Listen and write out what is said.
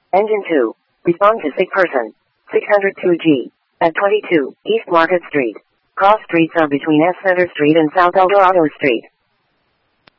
Engine 2. Respond to sick person. 602G. At 22 East Market Street. Cross streets are between S Center Street and South Eldorado Street.